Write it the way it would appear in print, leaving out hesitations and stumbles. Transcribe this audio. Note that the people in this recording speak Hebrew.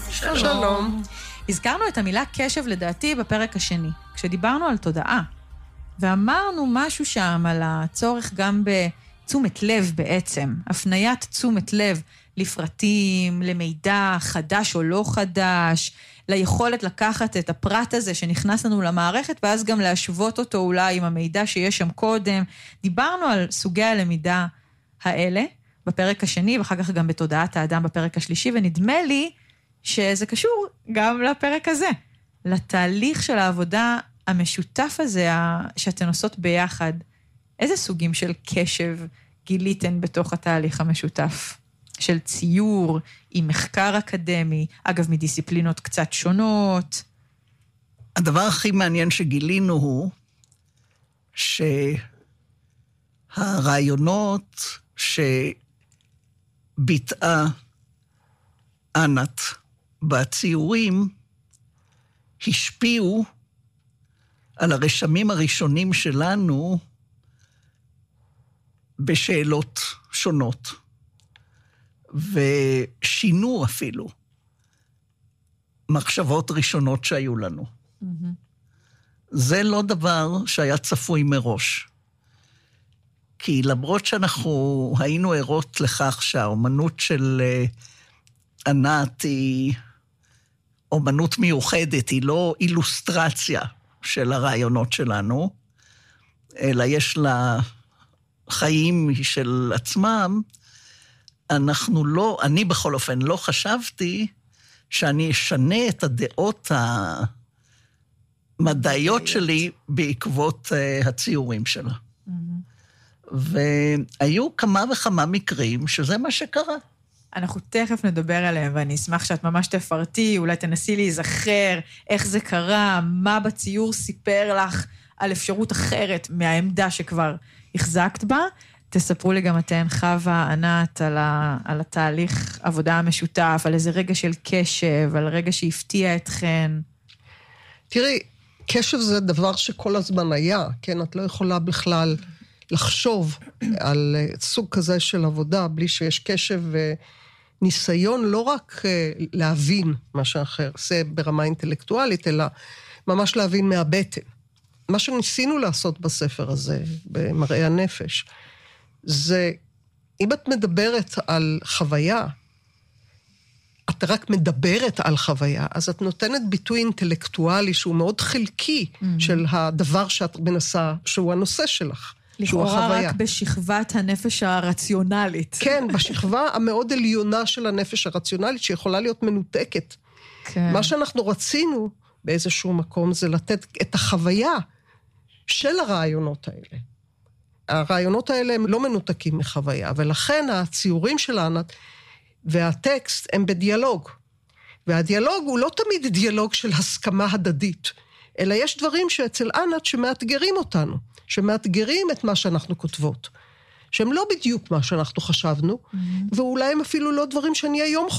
שלום. הזכרנו את המילה קשב לדעתי בפרק השני, כשדיברנו על תודעה, ואמרנו משהו שם על הצורך גם בתשומת לב בעצם, הפניית תשומת לב לפרטים, למידע חדש או לא חדש, ליכולת לקחת את הפרט הזה שנכנס לנו למערכת, ואז גם להשוות אותו אולי עם המידע שיש שם קודם. דיברנו על סוגי הלמידה האלה בפרק השני, ואחר כך גם בתודעת האדם בפרק השלישי, ונדמה לי שזה קשור גם לפרק הזה, לתהליך של העבודה המשותף הזה שאתן עושות ביחד. איזה סוגים של קשב גיליתן בתוך התהליך המשותף? של ציור, עם מחקר אקדמי, אגב מדיסציפלינות קצת שונות. הדבר הכי מעניין שגילינו הוא שהרעיונות שביטאה ענת בציורים השפיעו על הרשמים הראשונים שלנו בשאלות שונות. ושינו אפילו מחשבות ראשונות שהיו לנו. זה לא דבר שהיה צפוי מראש. כי למרות שאנחנו היינו ערות לכך שהאומנות של ענת היא אומנות מיוחדת, היא לא אילוסטרציה של הרעיונות שלנו, אלא יש לה חיים של עצמם, אני בכל אופן לא חשבתי שאני אשנה את הדעות המדעיות שלי בעקבות הציורים שלה. והיו כמה וכמה מקרים שזה מה שקרה. אנחנו תכף נדבר עליהם, ואני אשמח שאת ממש תפרטי, אולי תנסי להיזכר איך זה קרה, מה בציור סיפר לך על אפשרות אחרת מהעמדה שכבר החזקת בה. תספרו לי גם אתן, חווה, ענת, על התהליך עבודה המשותף, על איזה רגע של קשב, על רגע שהפתיע אתכן. תראי, קשב זה דבר שכל הזמן היה, כן? את לא יכולה בכלל לחשוב על סוג כזה של עבודה, בלי שיש קשב וניסיון לא רק להבין משהו אחר, זה ברמה אינטלקטואלית, אלא ממש להבין מהבטן. מה שניסינו לעשות בספר הזה, במראה הנפש, זה, אם את מדברת על חוויה, את רק מדברת על חוויה, אז את נותנת ביטוי אינטלקטואלי שהוא מאוד חלקי של הדבר שאת מנסה, שהוא הנושא שלך. לכאורה רק בשכבת הנפש הרציונלית. כן, בשכבה המאוד עליונה של הנפש הרציונלית, שיכולה להיות מנותקת. כן. מה שאנחנו רצינו באיזשהו מקום, זה לתת את החוויה של הרעיונות האלה. הרעיונות האלה הם לא מנותקים מחוויה, ולכן הציורים של ענת והטקסט הם בדיאלוג. והדיאלוג הוא לא תמיד דיאלוג של הסכמה הדדית, אלא יש דברים שאצל ענת שמאתגרים אותנו, שמאתגרים את מה שאנחנו כותבות, שהם לא בדיוק מה שאנחנו חשבנו, ואולי הם אפילו לא דברים שאני היום